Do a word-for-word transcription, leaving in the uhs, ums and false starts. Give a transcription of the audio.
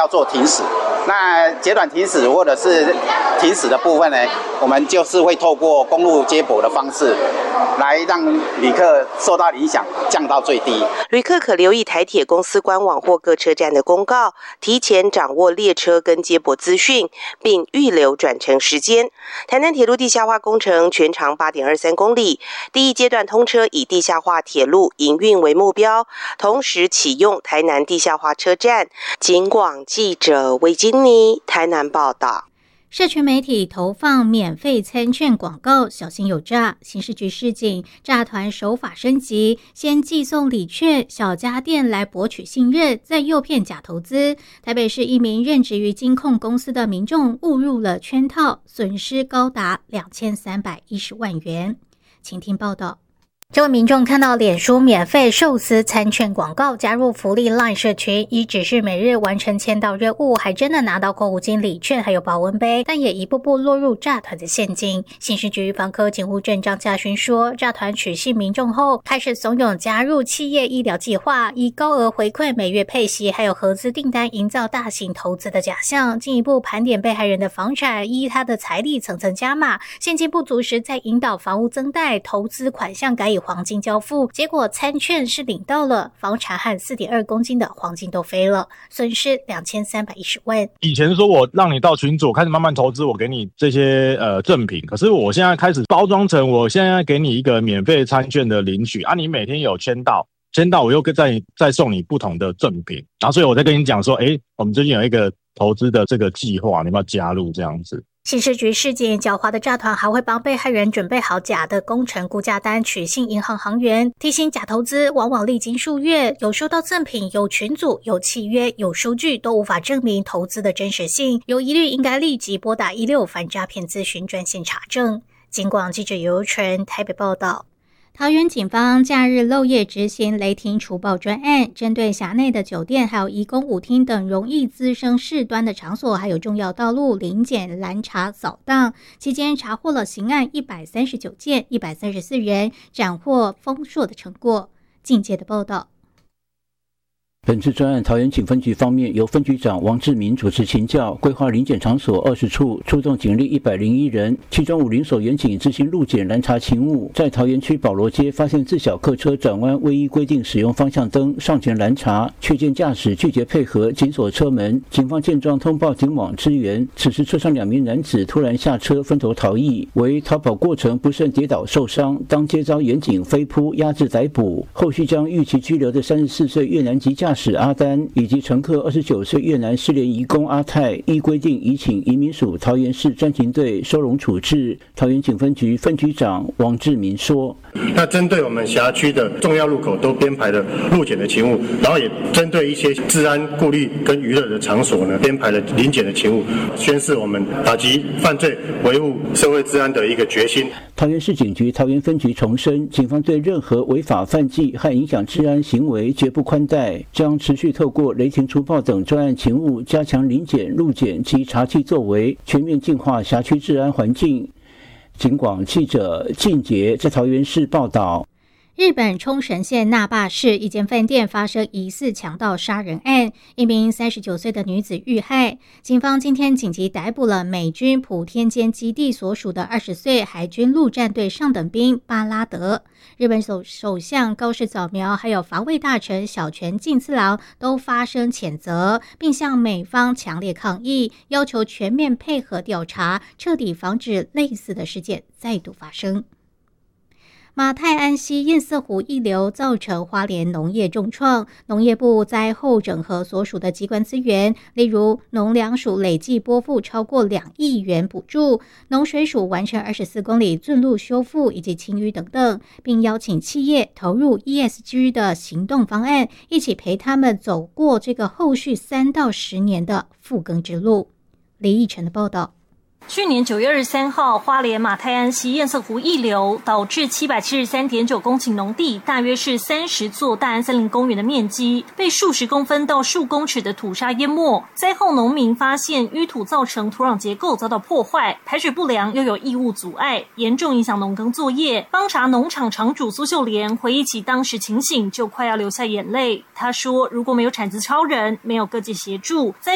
做停驶。那截短停驶或者是停驶的部分呢，我们就是会透过公路接驳的方式，来让旅客受到影响降到最低。 旅客可留意台铁公司官网或各车站的公告，提前掌握列车跟接驳资讯，并预留转乘时间。台南铁路地下化工程全长 八点二三公里，第一阶段通车以地下化铁路营运为目标，同时启用台南地下化车站。警广记者魏金妮台南报道。 社群媒体投放免费餐券广告，小心有诈。刑事局示警，诈团手法升级，先寄送礼券、小家电来博取信任，再诱骗假投资。台北市一名任职于金控公司的民众误入了圈套，损失高达两千三百一十万元。请听报道。这位民众看到脸书免费寿司餐券广告，加入福利 LINE 社群，以指示每日完成签到任务，还真的拿到购物金礼券还有保温杯，但也一步步落入诈团的陷阱。刑事局防科警务证张家勋说，诈团取信民众后，开始怂恿加入企业医疗计划，以高额回馈、每月配息还有合资订单营造大型投资的假象，进一步盘点被害人的房产，依他的财力层层加码，现金不足时再引导房屋增贷，投资款项改以黄金交付，结果餐券是领到了，房产和 四点二公斤的黄金都飞了，损失两千三百一十万。 以前说我让你到群组开始慢慢投资，我给你这些呃赠品，可是我现在开始包装成我现在给你一个免费餐券的领取啊，你每天有签到签到我又再再送你不同的赠品，然后所以我在跟你讲说，诶我们最近有一个投资的这个计划，你要不要加入这样子。 刑事局示警，狡猾的诈团还会帮被害人准备好假的工程估价单，取信银行行员，提醒假投资往往历经数月，有收到赠品、有群组、有契约、有收据，都无法证明投资的真实性，有疑虑应该立即拨打一六反诈骗咨询专线查证。警广记者尤纯台北报道。桃园警方假日漏夜执行雷霆除暴专案，针对辖内的酒店还有移工舞厅等容易滋生事端的场所，还有重要道路临检拦查扫荡，期间查获了刑案一百三十九件，一百三十四人，斩获丰硕的成果。境界的报道。 本次专案，桃园警分局方面由分局长王志明主持请教，规划临检场所二十处，出动警力一百零一人，其中五零所员警执行路检拦查勤务，在桃园区保罗街发现自小客车转弯未依规定使用方向灯，上前拦查，却见驾驶拒绝配合，紧锁车门。警方见状通报警网支援，此时车上两名男子突然下车分头逃逸，为逃跑过程不慎跌倒受伤，当街遭员警飞扑压制逮捕，后续将预期拘留的三十四岁越南籍驾驶阿丹以及乘客二十九岁越南失联移工阿泰，依规定移请移民署桃园市专勤队收容处置。桃园警分局分局长王志明说， 那针对我们辖区的重要路口都编排了路检的勤务，然后也针对一些治安顾虑跟娱乐的场所呢，编排了临检的勤务，宣示我们打击犯罪、维护社会治安的一个决心。 桃园市警局桃园分局重申，警方对任何违法犯纪和影响治安行为绝不宽待，将持续透过雷霆除暴等专案勤务，加强临检、路检及查缉作为，全面净化辖区治安环境。警广记者靳杰在桃园市报道。 日本冲绳县那霸市一间饭店发生疑似强盗杀人案，一名三十九岁的女子遇害。警方今天紧急逮捕了美军普天间基地所属的二十岁海军陆战队上等兵巴拉德。日本首首相高市早苗还有防卫大臣小泉进次郎都发声谴责，并向美方强烈抗议，要求全面配合调查，彻底防止类似的事件再度发生。马太安溪堰塞湖溢流造成花莲农业重创，农业部灾后整合所属的机关资源，例如农粮署累计拨付超过两亿元补助，农水署完成二十四公里圳路修复以及清淤等等，并邀请企业投入 E S G 的行动方案，一起陪他们走过这个后续三到十年的复耕之路。李义成的报道。 去年九月二十三号，花莲马太安溪堰塞湖溢流，导致七百七十三点九公顷农地，大约是三十座大安森林公园的面积，被数十公分到数公尺的土沙淹没。灾后农民发现淤土造成土壤结构遭到破坏，排水不良，又有异物阻碍，严重影响农耕作业。帮查农场场主苏秀莲回忆起当时情形，就快要流下眼泪。他说，如果没有产值超人，没有各界协助，灾